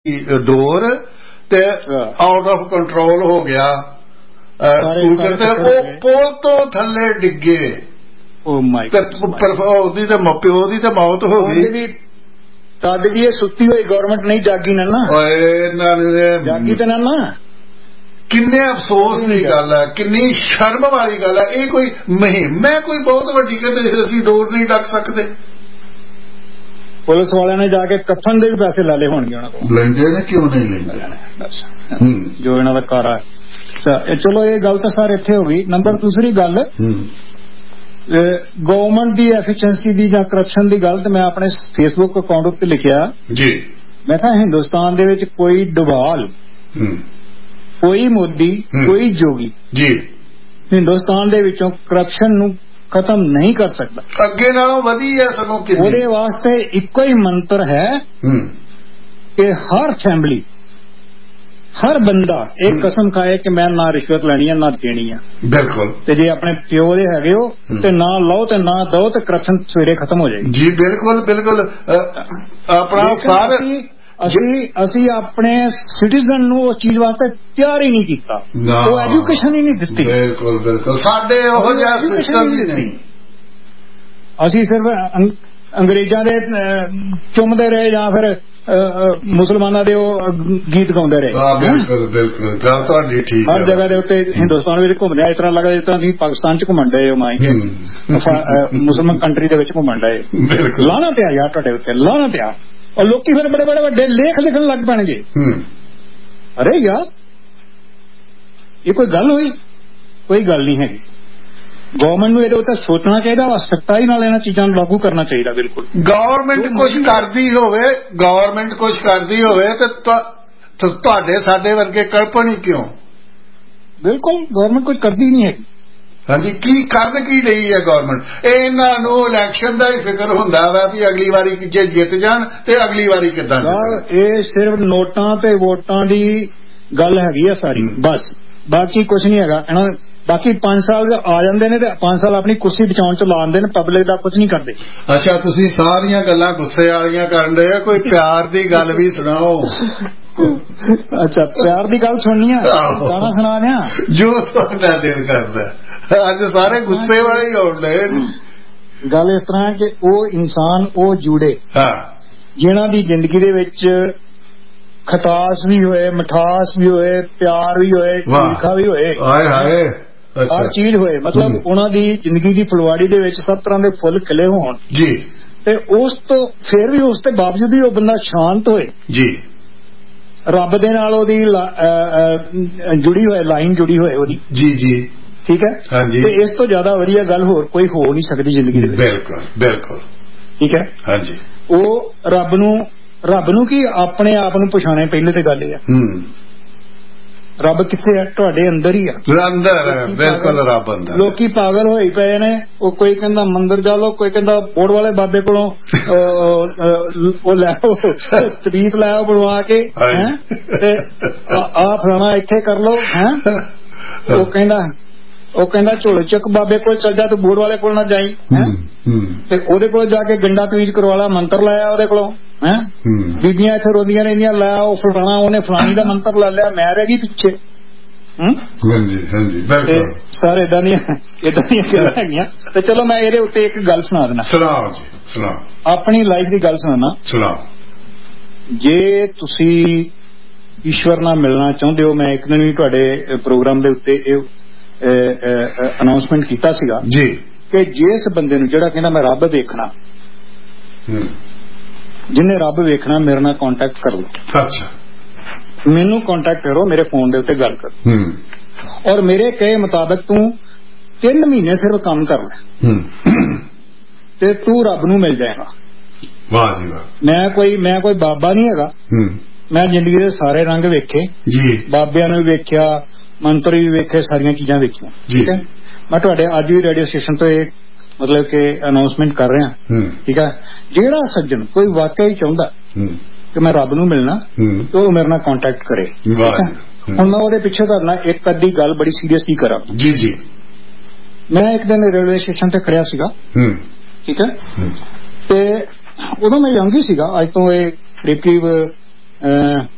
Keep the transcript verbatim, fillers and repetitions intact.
Door ते out of control हो गया स्कूटर ते वो पुल तो थल्ले डिगे प्यो दी ते मौत हो गई। तद भी सुती हुई गवर्नमेंट नहीं जागी ना ना जागी तो ना ना किन्ने अफसोस की गल है, किन्नी शर्म वाली गल है। ये कोई मुहिम है कोई बहुत वड्डी कहते असीं डोर नहीं डक सकते। पुलिस वाले ने जाके कफन दे भी पैसे ला ले होणगे उन्हां कोल लेंदे ने क्यों नहीं लेंदे जो इन्हां दा कारा है। चलो ये गल तो सारे इत्थे हो गई। नंबर दूसरी गल गवर्नमेंट दी एफिशिएंसी दी जां करप्शन दी गल ते मैं अपने फेसबुक अकाउंट उत्ते लिखिया जी, मैं कहा हिंदुस्तान दे विच कोई डवाल कोई मोदी कोई जोगी जी हिंदुस्तान दे विचों करप्शन नूं खत्म नहीं कर सकता। अगे नालों वधिया सगों कितनी ਉਹਦੇ वास्ते इक्को ही मंत्र है कि हर फैमिली हर बंदा एक कसम खाए कि मैं ना रिश्वत लेनी है ना देनी है। बिल्कुल ते जे अपने प्यो दे हैगे हो ते ना लो ते ना दो ते करप्शन सवेरे खत्म हो जाएगी। जी बिल्कुल बिल्कुल अपना सारे ਅਸੀਂ ਅਸੀਂ ਆਪਣੇ ਸਿਟੀਜ਼ਨ ਨੂੰ ਉਸ ਚੀਜ਼ ਵਾਸਤੇ ਤਿਆਰ ਹੀ ਨਹੀਂ ਕੀਤਾ, ਉਹ ਐਜੂਕੇਸ਼ਨ ਹੀ ਨਹੀਂ ਦਿੱਤੀ। ਬਿਲਕੁਲ ਬਿਲਕੁਲ ਸਾਡੇ ਉਹ ਜਿਹਾ ਸਿਸਟਮ ਹੀ ਨਹੀਂ। ਅਸੀਂ ਸਿਰਫ ਅੰਗਰੇਜ਼ਾਂ ਦੇ ਚੁੰਮਦੇ ਰਹੇ ਜਾਂ ਫਿਰ ਮੁਸਲਮਾਨਾਂ ਦੇ ਉਹ ਗੀਤ ਗਾਉਂਦੇ ਰਹੇ। ਬਿਲਕੁਲ ਬਿਲਕੁਲ ਗੱਲ ਤੁਹਾਡੀ ਠੀਕ ਹੈ। ਹਰ ਜਗ੍ਹਾ ਦੇ ਉੱਤੇ ਹਿੰਦੁਸਤਾਨ ਵਿੱਚ ਘੁੰਮਦੇ ਆ ਇਸ ਤਰ੍ਹਾਂ ਲੱਗਦਾ ਜਿਸ ਤਰ੍ਹਾਂ ਤੁਸੀਂ ਪਾਕਿਸਤਾਨ ਚ ਘੁੰਮਣ ਡਏ ਹੋ, ਮਾਈ ਮੁਸਲਮਾਨ ਕੰਟਰੀ ਦੇ ਵਿੱਚ ਘੁੰਮਣ ਡਏ। ਲਾਹਨਤ ਆ ਯਾਰ ਤੁਹਾਡੇ ਉੱਤੇ, ਲਾਹਨਤ ਆ। और लोग फिर बड़े बड़े बड़े लेख लिखने लग पैणगे। अरे यार ये कोई गल हुई? कोई गल नहीं है। गवर्नमेंट नूं इहदे उत्ते सोचना चाहिए, सख्ताई नाल इन्हां चीज़ां नूं लागू करना चाहिए। बिल्कुल गवर्नमेंट कुछ करदी होवे गवर्नमेंट कुछ करदी होवे ते तुहाडे साडे वर्गे कल्पना क्यों? बिल्कुल गवर्नमेंट कुछ करदी नहीं है। हाँ जी की करन की रही है गवर्नमेंट? इन्हां नूं इलैक्शन दा ही फिक्र हुंदा वा भी अगली वारी जे जित जाण ते अगली वारी किदां। ये सिर्फ नोटां ते वोटां दी गल हैगी आ सारी, बस बाकी कुछ नहीं हैगा। इन्हां बाकी पांच साल आ जांदे ने ते पांच साल अपनी कुर्सी बचाउण च लांदे ने, पब्लिक दा कुछ नहीं करदे। अच्छा तुसीं सारियां गल्लां गुस्से वालियां करन दे, कोई प्यार दी गल भी सुणाओ। अच्छा प्यार दी गल सुननी है, गाना सुना दियां जो तुहाडा दिल करदा। अज सारे गुस्से वाले ही होण लगे। गल इस तरह कि वो इंसान वो जुड़े जिन्हां दी जिंदगी दे विच खटास भी होए, मिठास भी होए, प्यार भी होए, ईर्खा भी होए, हाय हाय हर चीज होए। मतलब उन्हां दी जिंदगी दी फुलवाड़ी दे विच सब तरह दे फुल खिले होण जी, ते उस तो फिर भी उस ते बावजूद भी वो बंदा शांत होए जी, रब दे नाल ओदी जुड़ी होए, लाइन जुड़ी होए ओदी जी जी ठीक है। हाँ जी। ते इस तो ज्यादा वधिया गल होर कोई हो नहीं सकती जिंदगी दे विच। बिल्कुल बिल्कुल ठीक है। हाँ जी वो रब नूं रब नूं की अपने आप नूं पछाणे पहले ते गल है रब किथे है? तुहाडे अंदर ही है। अंदर है बिल्कुल रब अंदर। लोकी पागल होई पए ने, वो कोई कहंदा मंदिर जा लो, कोई कहंदा बोर्ड वाले बाबे कोलों ओ लै आओ तरीक लै आओ बनवा के हैं ते आ फलाना इत्थे कर लो हैं। वो कहंदा ਉਹ ਕਹਿੰਦਾ ਝੋਲੇ ਚੱਕ ਬਾਬੇ ਕੋਲ ਚੱਲ ਜਾ, ਤੂੰ ਬੋਰਡ ਵਾਲੇ ਕੋਲ ਨਾ ਜਾਈ ਹੈ ਤੇ ਉਹਦੇ ਕੋਲ ਜਾ ਕੇ ਗੰਡਾ ਤਵੀਜ ਕਰਵਾ ਲਾ, ਮੰਤਰ ਲਾਇਆ ਉਹਦੇ ਕੋਲੋਂ ਹੈ। ਬੀਬੀਆਂ ਇੱਥੇ ਰੋਂਦੀਆਂ ਰਹਿੰਦੀਆਂ, ਲੈ ਉਹ ਫਲਾਣਾ ਉਹਨੇ ਫਲਾਣੀ ਦਾ ਮੰਤਰ ਲਾ ਲਿਆ, ਮੈਂ ਰਹਿ ਗਈ ਪਿੱਛੇ। ਹਾਂਜੀ ਹਾਂਜੀ ਬਿਲਕੁਲ ਸਾਰੇ ਇਦਾਂ ਦੀਆਂ ਇਦਾਂ ਦੀਆਂ ਗੱਲਾਂ ਹੈਗੀਆਂ। ਤੇ ਚਲੋ ਮੈਂ ਇਹਦੇ ਉੱਤੇ ਇੱਕ ਗੱਲ ਸੁਣਾ ਦੇਣਾ। ਸੁਣਾਓ ਜੀ ਸੁਣਾਓ। ਆਪਣੀ ਲਾਈਫ ਦੀ ਗੱਲ ਸੁਣਾਉਣਾ। ਸੁਣਾਓ। ਜੇ ਤੁਸੀਂ ਈਸ਼ਵਰ ਨਾਲ ਮਿਲਣਾ ਚਾਹੁੰਦੇ ਹੋ, ਮੈਂ ਇੱਕ ਦਿਨ ਵੀ ਤੁਹਾਡੇ ਪ੍ਰੋਗਰਾਮ ਦੇ ਉੱਤੇ ਇਹ ਅਨਾਉਂਸਮੈਂਟ ਕੀਤਾ ਸੀਗਾ ਜੀ ਕਿ ਜਿਸ ਬੰਦੇ ਨੂੰ ਜਿਹੜਾ ਕਹਿੰਦਾ ਮੈਂ ਰੱਬ ਵੇਖਣਾ, ਜਿਹਨੇ ਰੱਬ ਵੇਖਣਾ ਮੇਰੇ ਨਾਲ ਕੰਟੈਕਟ ਕਰ ਲਓ। ਅੱਛਾ ਮੈਨੂੰ ਕੰਟੈਕਟ ਕਰੋ, ਮੇਰੇ ਫੋਨ ਦੇ ਉੱਤੇ ਗੱਲ ਕਰੋ ਔਰ ਮੇਰੇ ਕਹੇ ਮੁਤਾਬਕ ਤੂੰ ਤਿੰਨ ਮਹੀਨੇ ਸਿਰਫ ਕੰਮ ਕਰ ਲੈ ਤੇ ਤੂੰ ਰੱਬ ਨੂੰ ਮਿਲ ਜਾਏਗਾ। ਵਾਹ ਜੀ ਵਾਹ। ਮੈਂ ਕੋਈ ਮੈਂ ਕੋਈ ਬਾਬਾ ਨਹੀਂ ਹੈਗਾ। ਮੈਂ ਜ਼ਿੰਦਗੀ ਦੇ ਸਾਰੇ ਰੰਗ ਵੇਖੇ ਜੀ, ਬਾਬਿਆਂ ਨੂੰ ਵੇਖਿਆ, ਮੰਤਰ ਵੀ ਵੇਖੇ, ਸਾਰੀਆਂ ਚੀਜ਼ਾਂ ਵੇਖੀਆਂ। ਠੀਕ ਹੈ। ਮੈਂ ਤੁਹਾਡੇ ਅੱਜ ਵੀ ਰੇਡੀਓ ਸਟੇਸ਼ਨ ਤੋਂ ਇਹ ਮਤਲਬ ਕਿ ਅਨਾਉਂਸਮੈਂਟ ਕਰ ਰਿਹਾ। ਠੀਕ ਹੈ। ਜਿਹੜਾ ਸੱਜਣ ਕੋਈ ਵਾਕਈ ਚਾਹੁੰਦਾ ਕਿ ਮੈਂ ਰੱਬ ਨੂੰ ਮਿਲਣਾ ਤੇ ਉਹ ਮੇਰੇ ਨਾਲ ਕੰਟੈਕਟ ਕਰੇ। ਹੁਣ ਮੈਂ ਉਹਦੇ ਪਿੱਛੇ ਕਰਨਾ ਇੱਕ ਅੱਧੀ ਗੱਲ ਬੜੀ ਸੀਰੀਅਸਲੀ ਕਰਾਂ ਜੀ ਜੀ। ਮੈਂ ਇੱਕ ਦਿਨ ਰੇਲਵੇ ਸਟੇਸ਼ਨ ਤੇ ਖੜਿਆ ਸੀਗਾ। ਠੀਕ ਹੈ। ਤੇ ਉਦੋਂ ਮੈਂ ਯੰਗ ਹੀ ਸੀਗਾ, ਅੱਜ ਤੋਂ ਇਹ ਕਰੀਬ